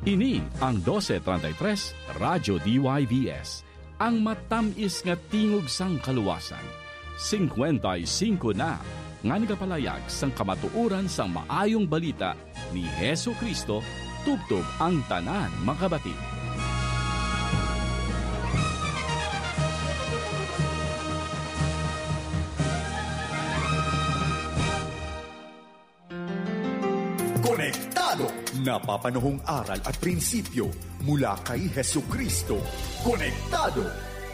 Ini ang 1233 Radyo DYVS, ang matamis nga tingog sang kaluwasan. 55 na nga nagapalayag sang kamatuuran sang maayong balita ni Hesu Kristo tubtob ang tanan makabati. Konektado! Napapanahong aral at prinsipyo mula kay Hesu Kristo. Konektado!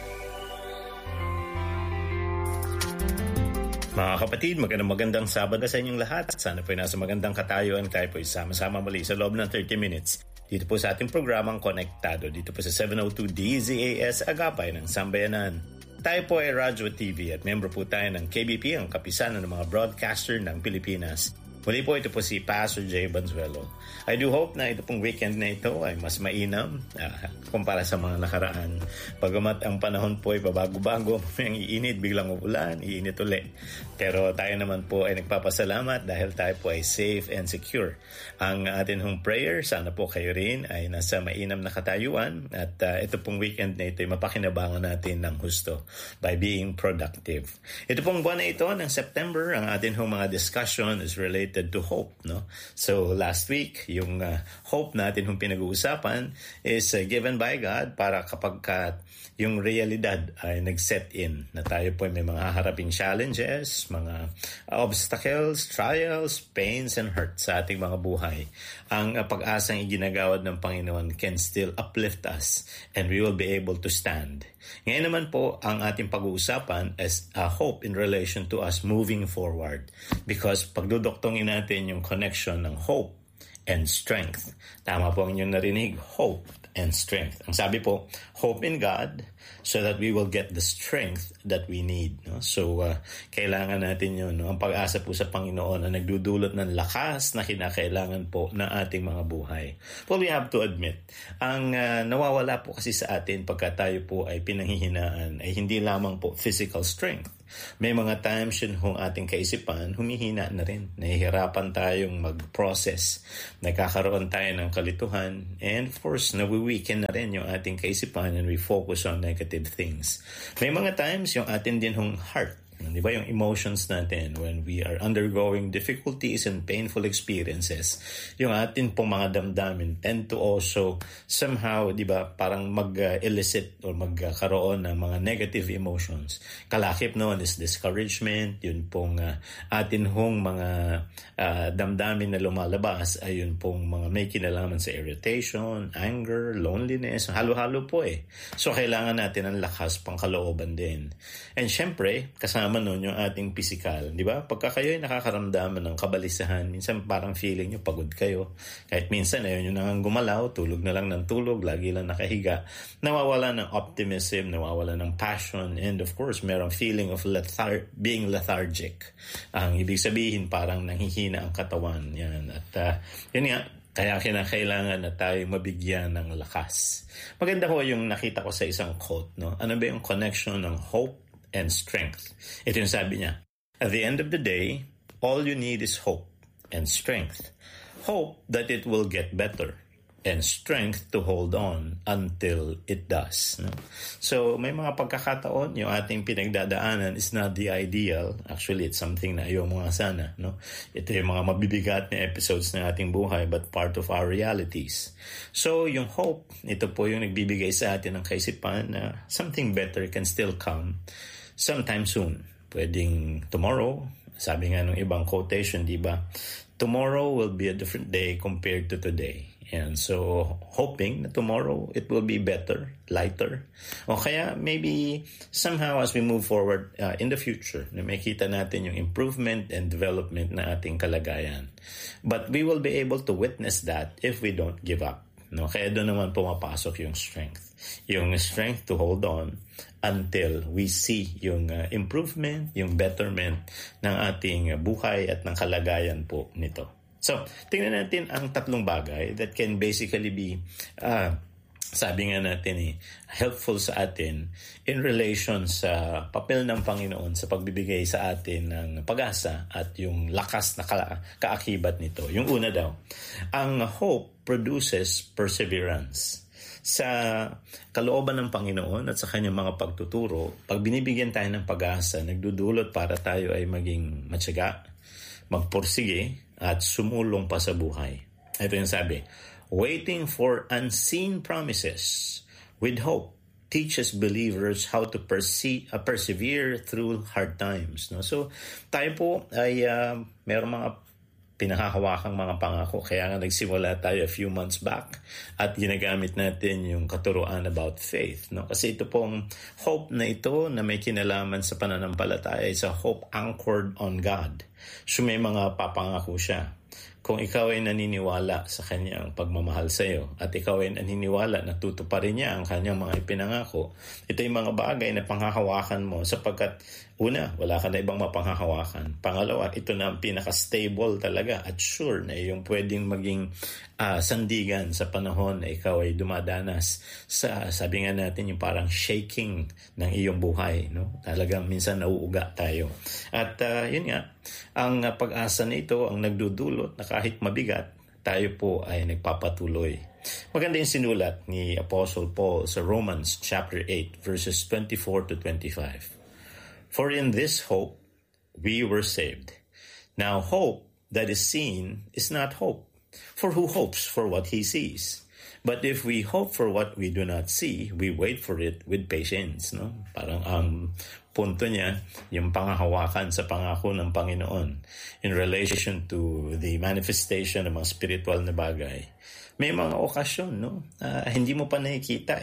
Mga kapatid, magandang Sabado sa inyong lahat. Sana po'y nasa magandang katayuan tayo po'y sama-sama muli sa loob ng 30 minutes. Dito po sa ating programang Konektado. Dito po sa 702 DZAS Agapay ng Sambayanan. Tayo po ay Radyo TV at membro po tayo ng KBP, ang kapisanan ng mga broadcaster ng Pilipinas. Muli po, ito po si Pastor Jay Banzuelo. I do hope na ito pong weekend na ito ay mas mainam kumpara sa mga nakaraan. Bagamat ang panahon po ay babago-bago, may iinit, biglang uulan, iinit ulit. Pero tayo naman po ay nagpapasalamat dahil tayo po ay safe and secure. Ang atin hong prayer, sana po kayo rin ay nasa mainam na katayuan at ito pong weekend na ito ay mapakinabangan natin ng husto by being productive. Ito pong buwan na ito ng September, ang atin hong mga discussion is related to hope, no? So last week, yung hope natin yung pinag-uusapan is given by God para kapag yung realidad ay nag-set in na tayo po may mga haharaping challenges, mga obstacles, trials, pains, and hurts sa ating mga buhay. Ang pag-asang iginagawad ng Panginoon can still uplift us and we will be able to stand. Ngayon naman po, ang ating pag-uusapan is hope in relation to us moving forward. Because pagdudoktongin natin yung connection ng hope and strength. Tama po ang inyong narinig, hope and strength. Ang sabi po, hope in God so that we will get the strength that we need. No? So, kailangan natin yun. No? Ang pag-asa po sa Panginoon ang nagdudulot ng lakas na kinakailangan po ng ating mga buhay. Well, we have to admit, ang nawawala po kasi sa atin pagka tayo po ay pinanghihinaan ay hindi lamang po physical strength. May mga times yun kung ating kaisipan, humihina na rin. Nahihirapan tayong mag-process. Nagkakaroon tayo ng kalituhan. And of course, nawi-weaken na rin yung ating kaisipan and we focus on negative things. May mga times yung atin din hong heart. Di ba yung emotions natin when we are undergoing difficulties and painful experiences, yung atin pong mga damdamin tend to also somehow, di ba, parang mag-elicit or magkaroon ng mga negative emotions. Kalakip noon is discouragement, yun pong atin hong mga damdamin na lumalabas ay yun pong mga may kinalaman sa irritation, anger, loneliness, halo-halo po eh. So kailangan natin ang lakas pang kalooban din. And syempre, kasama nun yung ating physical, di ba? Pagka kayo ay nakakaramdaman ng kabalisahan, minsan parang feeling nyo pagod kayo. Kahit minsan ayaw nyo nang gumalaw, tulog na lang ng tulog, lagi lang nakahiga. Nawawala ng optimism, nawawala ng passion, and of course, merong feeling of being lethargic. Ang ibig sabihin, parang nanghihina ang katawan. Yan. At yun nga, kaya kinakailangan na tayo mabigyan ng lakas. Maganda ko yung nakita ko sa isang quote, no? Ano ba yung connection ng hope and strength? Ito yung sabi niya, at the end of the day, all you need is hope and strength. Hope that it will get better and strength to hold on until it does. No? So may mga pagkakataon, yung ating pinagdadaanan is not the ideal. Actually, it's something na ayaw mo nga sana. No? Ito yung mga mabibigat na episodes ng ating buhay but part of our realities. So yung hope, ito po yung nagbibigay sa atin ng kaisipan na something better can still come sometime soon. Pwedeng tomorrow. Sabi nga ng ibang quotation, di ba? Tomorrow will be a different day compared to today. And so, hoping na tomorrow it will be better, lighter. O kaya, maybe somehow as we move forward in the future, na makita natin yung improvement and development na ating kalagayan. But we will be able to witness that if we don't give up. No? Kaya doon naman pumapasok yung strength. Yung strength to hold on until we see yung improvement, yung betterment ng ating buhay at ng kalagayan po nito. So, tingnan natin ang tatlong bagay that can basically be sabi nga natin helpful sa atin in relation sa papel ng Panginoon sa pagbibigay sa atin ng pag-asa at yung lakas na kaakibat nito. Yung una daw, ang hope produces perseverance. Sa kalooban ng Panginoon at sa kanyang mga pagtuturo, pag binibigyan tayo ng pag-asa, nagdudulot para tayo ay maging matyaga, magpursige at sumulong pa sa buhay. Ito yung sabi, waiting for unseen promises with hope teaches believers how to persevere through hard times. No? So tayo po ay mayroong mga pinahahawakang mga pangako. Kaya nga nagsimula tayo a few months back at ginagamit natin yung katuruan about faith. No? Kasi ito pong hope na ito na may kinalaman sa pananampalataya is a hope anchored on God. So may mga papangako siya. Kung ikaw ay naniniwala sa kanyang pagmamahal sa iyo at ikaw ay naniniwala na tutuparin niya ang kanyang mga ipinangako, ito yung mga bagay na panghahawakan mo sapagkat una, wala ka na ibang mapanghahawakan. Pangalawa, ito na ang pinaka-stable talaga at sure na yung pwedeng maging sandigan sa panahon na ikaw ay dumadanas sa, sabi nga natin, yung parang shaking ng iyong buhay. No? Talagang minsan nauuga tayo. At yun nga, ang pag-asa na ito ang nagdudulot na kahit mabigat, tayo po ay nagpapatuloy. Maganda yung sinulat ni Apostle Paul sa Romans chapter 8 verses 24 to 25. For in this hope we were saved. Now hope that is seen is not hope. For who hopes for what he sees? But if we hope for what we do not see, we wait for it with patience. No? Parang ang punto niya, yung panghahawakan sa pangako ng Panginoon in relation to the manifestation ng mga spiritual na bagay. May mga okasyon, no? Hindi mo pa nakikita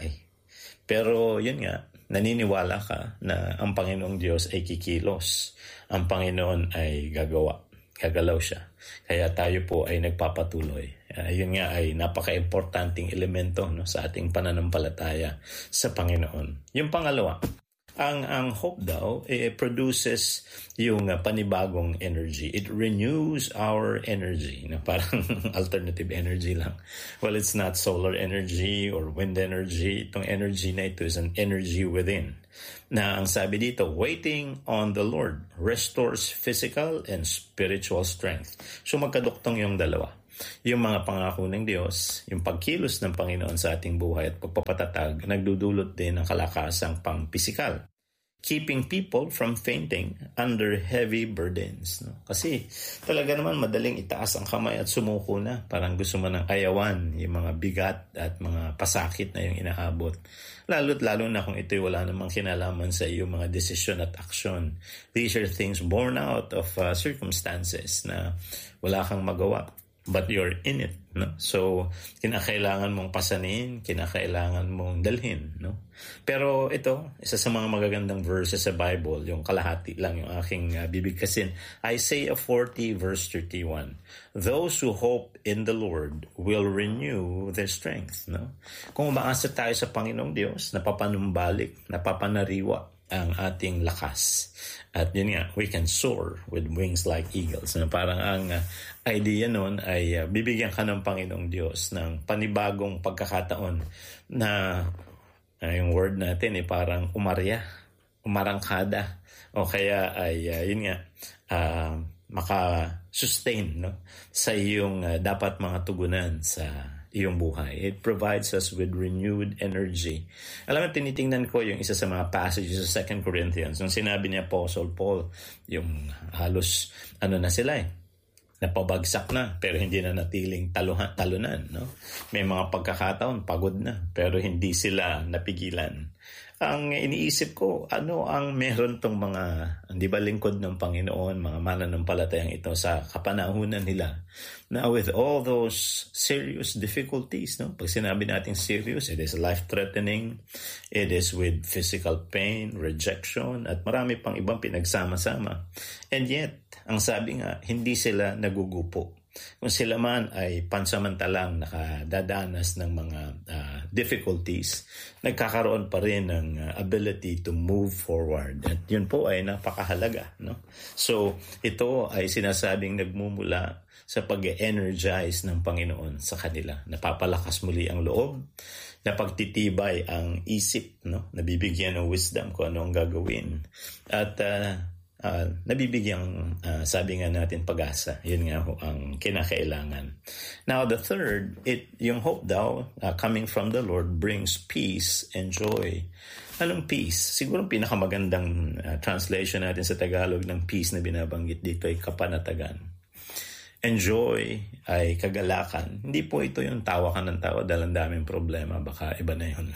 Pero yun nga, naniniwala ka na ang Panginoong Diyos ay kikilos. Ang Panginoon ay gagalaw siya. Kaya tayo po ay nagpapatuloy. Yun nga ay napaka-importanting elemento sa ating pananampalataya sa Panginoon. Yung pangalawa, ang hope daw produces yung panibagong energy. It renews our energy. Parang alternative energy lang. Well, it's not solar energy or wind energy. Itong energy na ito is an energy within. Na ang sabi dito, waiting on the Lord restores physical and spiritual strength. So magkaduktong yung dalawa. Yung mga pangako ng Diyos, yung pagkilos ng Panginoon sa ating buhay at pagpapatatag, nagdudulot din ng kalakasang pang-pisikal. Keeping people from fainting under heavy burdens. No? Kasi talaga naman madaling itaas ang kamay at sumuko na. Parang gusto mo ng ayawan, yung mga bigat at mga pasakit na yung inaabot. Lalo na kung ito'y wala namang kinalaman sa iyong mga desisyon at aksyon. These are things born out of circumstances na wala kang magawa. But you're in it, no? So, kinakailangan mong pasanin, kinakailangan mong dalhin, no? Pero ito, isa sa mga magagandang verses sa Bible, yung kalahati lang yung aking bibigkasin. Isaiah 40 verse 31. Those who hope in the Lord will renew their strength, no? Kung umaasa tayo sa Panginoong Diyos, napapanumbalik, napapanariwa ang ating lakas. At yun nga, we can soar with wings like eagles. Parang ang idea nun ay bibigyan ka ng Panginoong Diyos ng panibagong pagkakataon na yung word natin parang umarangkada. O kaya ay yun nga, maka-sustain sa iyong dapat mga tugunan sa iyong buhay. It provides us with renewed energy. Alam mo, tinitingnan ko yung isa sa mga passages sa 2 Corinthians. Nung sinabi ni Apostle Paul, yung halos na sila napabagsak na, pero hindi na natiling talunan. No? May mga pagkakataon, pagod na, pero hindi sila napigilan. Ang iniisip ko, ano ang meron tong mga, di ba, lingkod ng Panginoon, mga mananampalatayang ito sa kapanahunan nila, na with all those serious difficulties, no? Pag sinabi natin serious, it is life-threatening, it is with physical pain, rejection, at marami pang ibang pinagsama-sama. And yet, ang sabi nga, hindi sila nagugupo. Kung sila man ay pansamantalang nakadadanas ng mga difficulties, nagkakaroon pa rin ng ability to move forward. At yun po ay napakahalaga. No? So ito ay sinasabing nagmumula sa pag-energize ng Panginoon sa kanila. Napapalakas muli ang loob, napagtitibay ang isip, no? Nabibigyan ng wisdom kung ano ang gagawin. At nabibigyan, sabi nga natin, pag-asa. Yun nga ho ang kinakailangan. Now, the third, yung hope daw, coming from the Lord, brings peace and joy. Anong peace? Siguro pinakamagandang translation natin sa Tagalog ng peace na binabanggit dito ay kapanatagan. And joy ay kagalakan. Hindi po ito yung tawa ka ng tawa dahil ang daming problema. Baka iba na yun.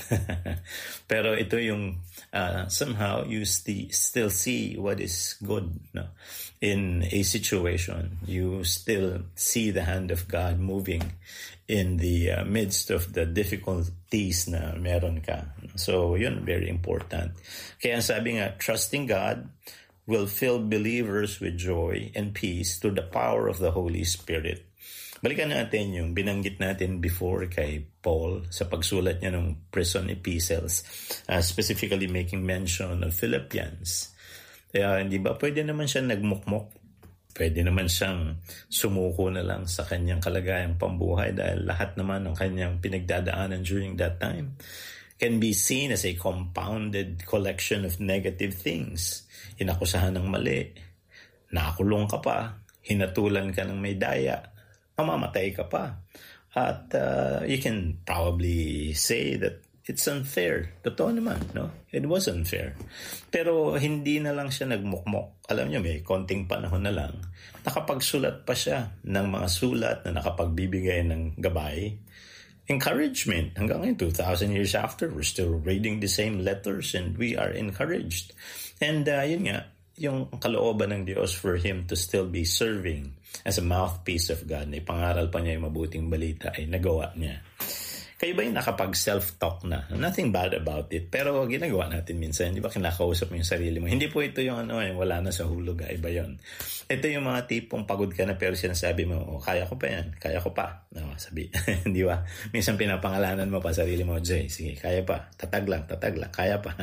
Pero ito yung somehow you still see what is good, no? In a situation. You still see the hand of God moving in the midst of the difficulties na meron ka. So yun, very important. Kaya sabi nga, trusting God will fill believers with joy and peace through the power of the Holy Spirit. Balikan natin yung binanggit natin before kay Paul sa pagsulat niya ng prison epistles, specifically making mention of Philippians. Hindi ba pwede naman siya nagmukmok? Pwede naman siyang sumuko na lang sa kanyang kalagayang pambuhay dahil lahat naman ng kanyang pinagdadaanan during that time can be seen as a compounded collection of negative things. Inakusahan ng mali, nakakulong ka pa, hinatulan ka ng may daya, mamamatay ka pa. At you can probably say that it's unfair. Totoo naman, no? It was unfair. Pero hindi na lang siya nagmukmok. Alam niyo, may konting panahon na lang. Nakapagsulat pa siya ng mga sulat na nakapagbibigay ng gabay. Encouragement. Hanggang ngayon, 2,000 years after, we're still reading the same letters and we are encouraged. And yun nga, yung kalooban ng Diyos for him to still be serving as a mouthpiece of God, na ipangaral pa niya yung mabuting balita, ay nagawa niya. Kayo ba yung nakapag-self-talk na? Nothing bad about it. Pero ginagawa natin minsan. Di ba kinakausap mo yung sarili mo? Hindi po ito yung wala na sa hulog. Iba yun. Ito yung mga tipong pagod ka na pero sinasabi mo, kaya ko pa yan. Kaya ko pa. No, sabi. Di ba? Minsan pinapangalanan mo pa sarili mo, Jay, sige, kaya pa. Tatag lang. Kaya pa.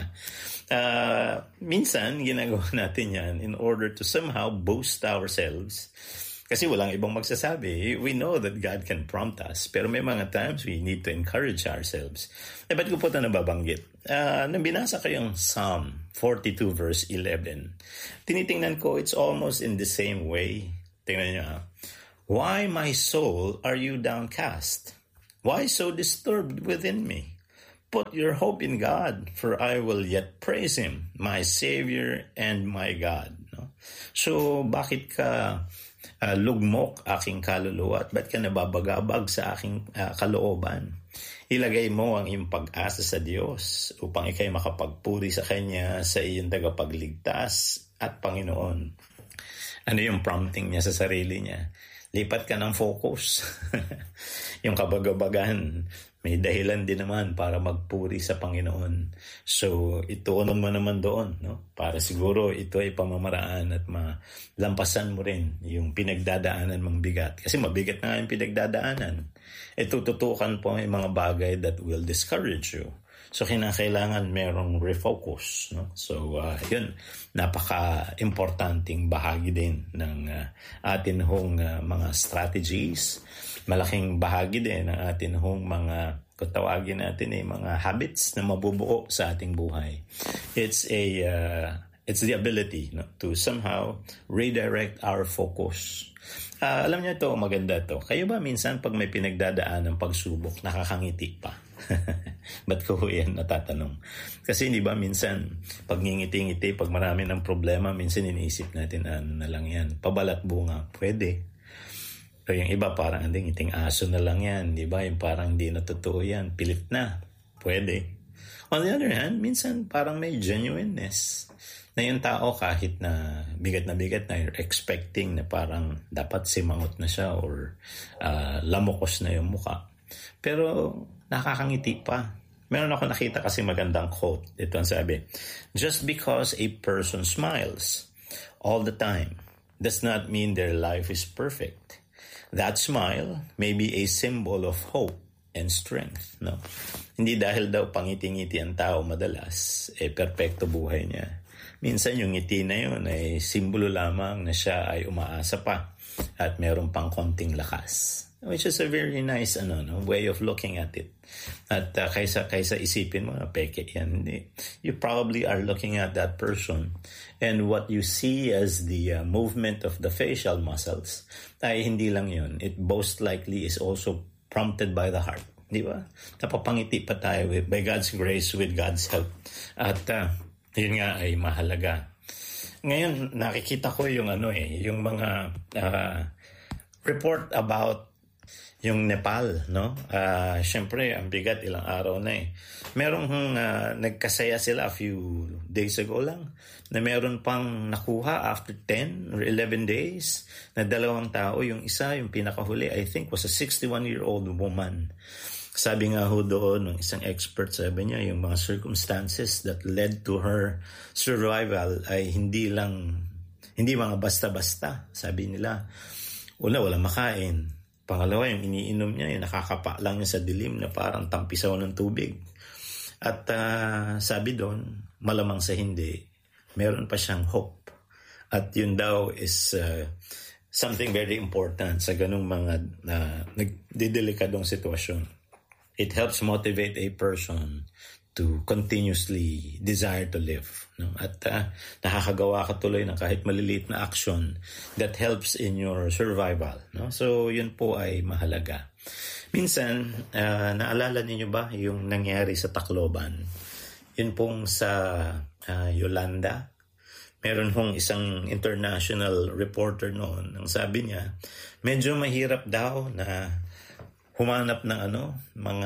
Minsan, ginagawa natin yan in order to somehow boost ourselves. Kasi walang ibang magsasabi. We know that God can prompt us. Pero may mga times we need to encourage ourselves. Ba't ko po ito nababanggit? Nang binasa ko yung Psalm 42 verse 11, tinitingnan ko, it's almost in the same way. Tingnan nyo ha. Why, my soul, are you downcast? Why so disturbed within me? Put your hope in God, for I will yet praise Him, my Savior and my God. No? So, bakit ka lugmok aking kaluluwa at ba't ka nababagabag sa aking kalooban? Ilagay mo ang iyong pag-asa sa Diyos upang ikay makapagpuri sa Kanya, sa iyong tagapagligtas at Panginoon. Ano yung prompting niya sa sarili niya? Lipat ka ng focus. Yung kabagabagan, may dahilan din naman para magpuri sa Panginoon. So, ituunan mo naman doon, no? Para siguro ito ay pamamaraan at malampasan mo rin yung pinagdadaanan mong bigat. Kasi mabigat na yung pinagdadaanan. Tututukan po yung mga bagay that will discourage you. So, kinakailangan merong refocus, no? So, yun, napaka-importanting bahagi din ng atin hong mga strategies. Malaking bahagi din ng atin hong mga, kung tawagin natin mga habits na mabubuo sa ating buhay. It's the ability, no, to somehow redirect our focus. Alam niyo ito, maganda ito. Kayo ba minsan pag may pinagdadaan ng pagsubok, nakakangiti pa? Ba't ko yan natatanong? Kasi hindi ba minsan pag ngingiti-ngiti, pag marami ng problema, minsan iniisip natin, ano na lang yan, pabalat bunga, pwede. Pero yung iba parang ngiting aso na lang yan, di ba? Yung parang hindi na totoo yan, pilit na, pwede. On the other hand, minsan parang may genuineness na yung tao kahit na bigat na you're expecting na parang dapat simangot na siya or lamokos na yung muka. Pero nakakangiti pa. Meron ako nakita kasi magandang quote. Ito ang sabi, just because a person smiles all the time does not mean their life is perfect. That smile may be a symbol of hope and strength, no? Hindi dahil daw pangiti-ngiti ang tao madalas, perpekto buhay niya. Minsan yung ngiti na yun ay simbolo lamang na siya ay umaasa pa at meron pang konting lakas. Which is a very nice way of looking at it. At kaysa isipin mo, peke yan. You probably are looking at that person. And what you see as the movement of the facial muscles, ay hindi lang yun. It most likely is also prompted by the heart. Di ba? Napapangiti pa tayo by God's grace, with God's help. At yun nga ay mahalaga. Ngayon, nakikita ko yung yung mga report about yung Nepal, no? Syempre, ang bigat, ilang araw na Merong nagkasaya sila a few days ago lang na meron pang nakuha after 10 or 11 days na 2 tao. Yung isa, yung pinakahuli, I think was a 61-year-old woman. Sabi nga ho doon ng isang expert, sabi niya, yung mga circumstances that led to her survival ay hindi mga basta-basta. Sabi nila, una, walang makain. Pangalawa, yung iniinom niya, yung nakakapa lang niya sa dilim na parang tampisaw ng tubig. At sabi doon, malamang sa hindi, meron pa siyang hope. At yun daw is something very important sa ganung mga nagdidelikadong sitwasyon. It helps motivate a person to continuously desire to live. No? At nakakagawa ka tuloy ng kahit maliliit na action that helps in your survival. No? So, yun po ay mahalaga. Minsan, naalala niyo ba yung nangyari sa Tacloban? Yun pong sa Yolanda. Meron hong isang international reporter noon. Ang sabi niya, medyo mahirap daw na humanap ng mga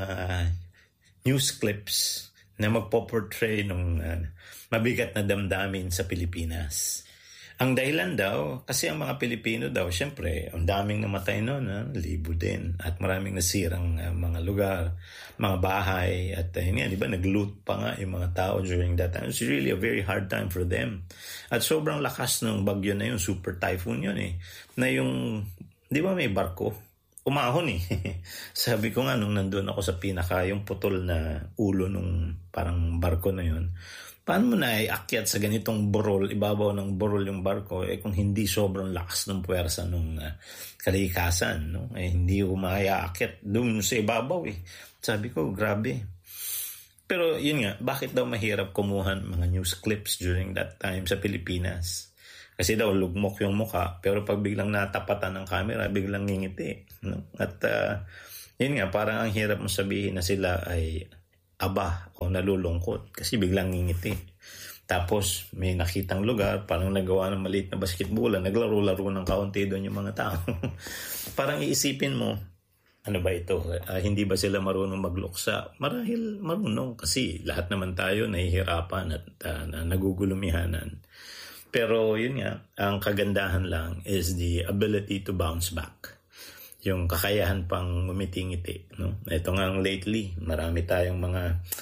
news clips na magpo-portray ng mabigat na damdamin sa Pilipinas. Ang dahilan daw, kasi ang mga Pilipino daw, syempre, ang daming namatay noon, libo din. At maraming nasirang mga lugar, mga bahay. At yun nga, di ba, nag-loot pa nga yung mga tao during that time. It's really a very hard time for them. At sobrang lakas ng bagyo na yun, super typhoon yun na yung, di ba may barko? Umahon Sabi ko nga nung nandun ako sa pinaka, yung putol na ulo nung parang barko na yun, paano mo na iakyat sa ganitong burol, ibabaw ng burol yung barko, kung hindi sobrang lakas ng puwersa nung kalikasan, no? Hindi umaakyat doon sa ibabaw Sabi ko, grabe. Pero yun nga, bakit daw mahirap kumuha mga news clips during that time sa Pilipinas? Kasi daw lugmok yung mukha, pero pag biglang natapatan ng camera, biglang ngingiti. No? At yun nga, parang ang hirap mo sabihin na sila ay aba o nalulungkot kasi biglang ngingiti. Tapos may nakitang lugar, parang nagawa ng maliit na basketball, naglaro-laro ng kaunti doon yung mga tao. Parang iisipin mo, ano ba ito? Hindi ba sila marunong magluksa? Marahil marunong kasi lahat naman tayo nahihirapan at nagugulumihanan. Pero yun nga, ang kagandahan lang is the ability to bounce back. Yung kakayahan pang ngumiti-ngiti. No? Ito nga lately, marami tayong mga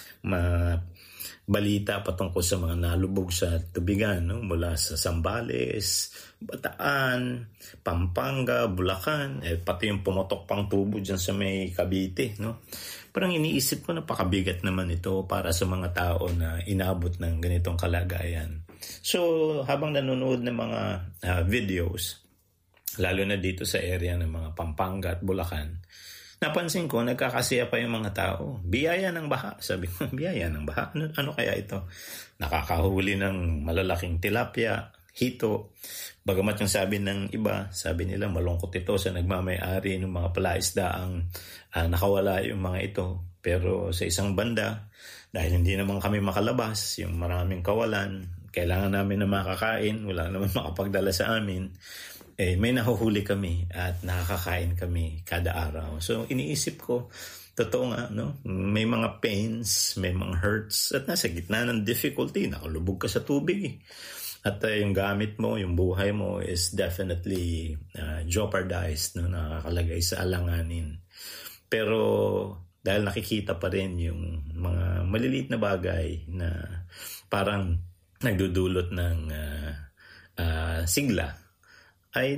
balita patungkol sa mga nalubog sa tubigan. No? Mula sa Zambales, Bataan, Pampanga, Bulacan, pati yung pumutok pang tubo dyan sa may Cavite. No? Parang iniisip ko napakabigat naman ito para sa mga tao na inabot ng ganitong kalagayan. So, habang nanonood ng mga videos, lalo na dito sa area ng mga Pampanga at Bulacan, napansin ko, nagkakasiya pa yung mga tao. Biyaya ng baha. Sabi ko, biyaya ng baha? Ano kaya ito? Nakakahuli ng malalaking tilapia, hito. Bagamat yung sabi ng iba, sabi nila malungkot ito sa nagmamay-ari ng mga palaisdaang nakawala yung mga ito. Pero sa isang banda, dahil hindi naman kami makalabas, yung maraming kawalan, kailangan namin na makakain, wala naman makapagdala sa amin, may nahuhuli kami at nakakakain kami kada araw. So iniisip ko, totoo nga, no? May mga pains, may mga hurts, at nasa gitna ng difficulty, nakalubog ka sa tubig At yung gamit mo, yung buhay mo is definitely jeopardized, no? Nakakalagay sa alanganin. Pero dahil nakikita pa rin yung mga maliliit na bagay na parang nagdudulot ng sigla, ay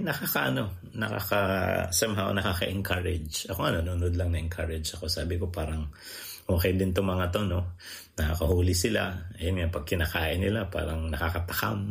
somehow nakaka-encourage. Ako nanonood lang na-encourage ako. Sabi ko parang okay din itong mga to, no? Nakakahuli sila. Ayun nga, pag kinakain nila, parang nakakatakam.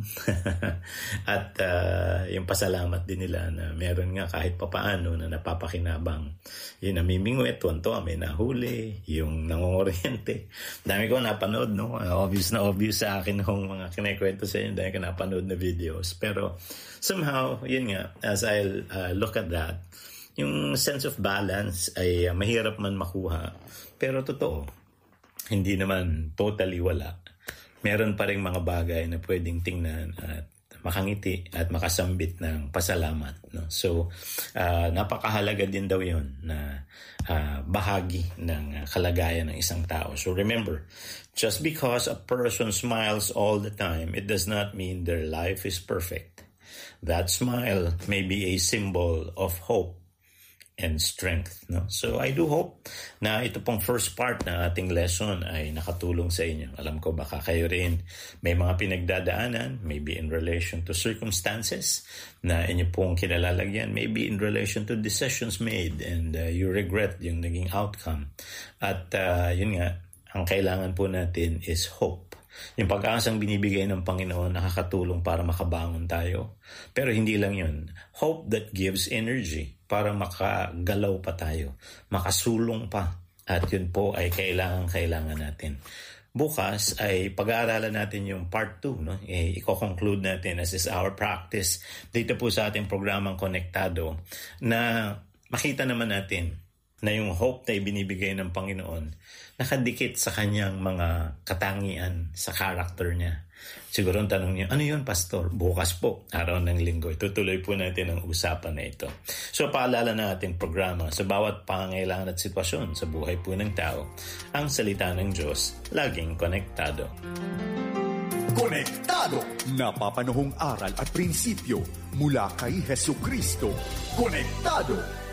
At yung pasalamat din nila na meron nga kahit papaano na napapakinabang. Yung namimingwit, tuwan-tuwa, may nahuli, yung nangongoriente. Dami ko napanood, no? Obvious sa akin yung mga kinikwento sa inyo. Dami ko napanood na videos. Pero somehow, yun nga, as I look at that, yung sense of balance ay mahirap man makuha. Pero totoo, hindi naman totally wala. Meron pa rin mga bagay na pwedeng tingnan at makangiti at makasambit ng pasalamat. No? So, napakahalaga din daw yun na bahagi ng kalagayan ng isang tao. So remember, just because a person smiles all the time, it does not mean their life is perfect. That smile may be a symbol of hope and strength, no? So I do hope na ito pong first part ng ating lesson ay nakatulong sa inyo. Alam ko baka kayo rin may mga pinagdadaanan, maybe in relation to circumstances na inyo pong kinalalagyan, maybe in relation to decisions made and you regret yung naging outcome. At yun nga, ang kailangan po natin is hope. Yung pag-asang binibigay ng Panginoon nakakatulong para makabangon tayo. Pero hindi lang yun. Hope that gives energy para makagalaw pa tayo, makasulong pa. At yun po ay kailangan natin. Bukas ay pag-aaralan natin yung part 2. No? I-conclude natin as is our practice dito po sa ating programang Konektado na makita naman natin na yung hope na ibinibigay ng Panginoon nakadikit sa kanyang mga katangian sa character niya. Siguro ang tanong niyo, ano yun, Pastor? Bukas po, araw ng linggo. Itutuloy po natin ang usapan na ito. So, paalala na ating programa sa bawat pangangailangan at sitwasyon sa buhay po ng tao, ang salita ng Diyos, laging konektado. Konektado! Napapanahong aral at prinsipyo mula kay Jesucristo. Konektado!